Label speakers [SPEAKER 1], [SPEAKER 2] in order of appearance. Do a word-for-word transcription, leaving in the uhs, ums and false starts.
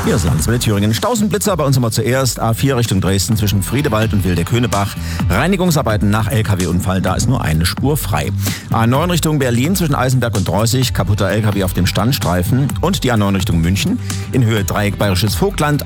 [SPEAKER 1] Hier ist Landeswelle Thüringen. Stausenblitzer bei uns immer zuerst. A vier Richtung Dresden zwischen Friedewald und Wildeköhnebach. Reinigungsarbeiten nach L K W-Unfall, da ist nur eine Spur frei. A neun Richtung Berlin zwischen Eisenberg und Dreußig. Kaputter L K W auf dem Standstreifen. Und die A neun Richtung München in Höhe Dreieck Bayerisches Vogtland.